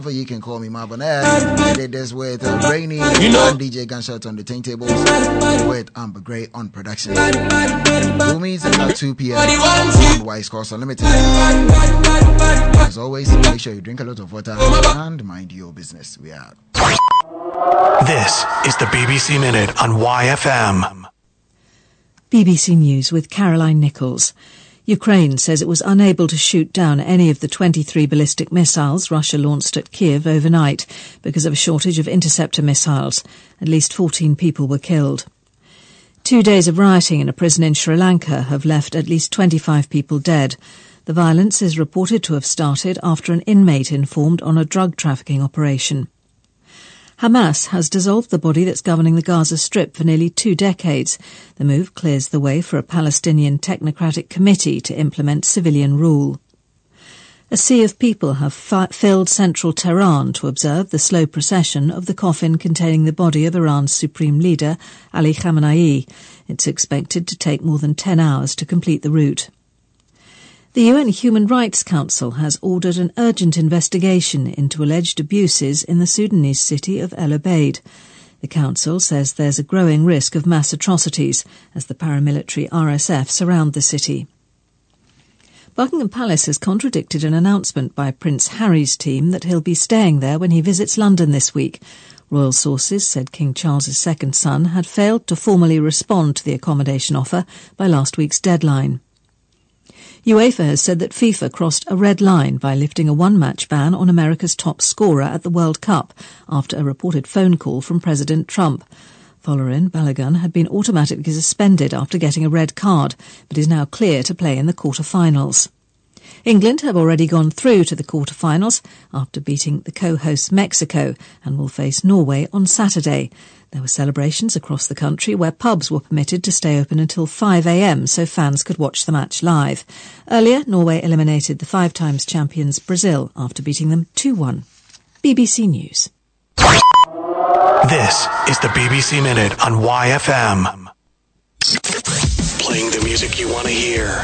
You can call me Marbonaire. I did this with Rainy and DJ Gunshot on the turntables with Amber Gray on production. We'll meet at 2 p.m. on Wise Course Unlimited. As always, make sure you drink a lot of water and mind your business. We are. This is the BBC Minute on YFM. BBC News with Caroline Nichols. Ukraine says it was unable to shoot down any of the 23 ballistic missiles Russia launched at Kiev overnight because of a shortage of interceptor missiles. At least 14 people were killed. 2 days of rioting in a prison in Sri Lanka have left at least 25 people dead. The violence is reported to have started after an inmate informed on a drug trafficking operation. Hamas has dissolved the body that's governing the Gaza Strip for nearly 2 decades. The move clears the way for a Palestinian technocratic committee to implement civilian rule. A sea of people have filled central Tehran to observe the slow procession of the coffin containing the body of Iran's supreme leader, Ali Khamenei. It's expected to take more than 10 hours to complete the route. The UN Human Rights Council has ordered an urgent investigation into alleged abuses in the Sudanese city of El Obeid. The council says there's a growing risk of mass atrocities as the paramilitary RSF surround the city. Buckingham Palace has contradicted an announcement by Prince Harry's team that he'll be staying there when he visits London this week. Royal sources said King Charles's second son had failed to formally respond to the accommodation offer by last week's deadline. UEFA has said that FIFA crossed a red line by lifting a one-match ban on America's top scorer at the World Cup after a reported phone call from President Trump. Folarin Balogun had been automatically suspended after getting a red card, but is now clear to play in the quarter-finals. England have already gone through to the quarter-finals after beating the co-hosts Mexico and will face Norway on Saturday. There were celebrations across the country where pubs were permitted to stay open until 5 a.m. so fans could watch the match live. Earlier, Norway eliminated the 5-times champions Brazil after beating them 2-1. BBC News. This is the BBC Minute on YFM. Playing the music you want to hear.